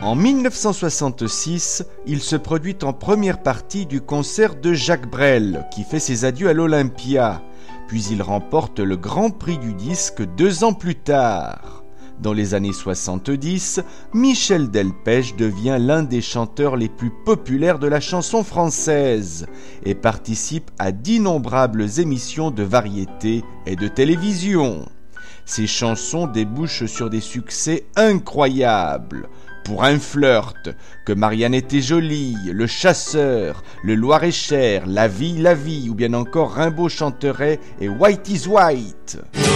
En 1966, il se produit en première partie du concert de Jacques Brel, qui fait ses adieux à l'Olympia, puis il remporte le Grand Prix du disque 2 ans plus tard. Dans les années 70, Michel Delpech devient l'un des chanteurs les plus populaires de la chanson française et participe à d'innombrables émissions de variété et de télévision. Ses chansons débouchent sur des succès incroyables. Pour un flirt, Que Marianne était jolie, Le chasseur, Le Loir-et-Cher, La vie, ou bien encore Rimbaud chanterait et White is White.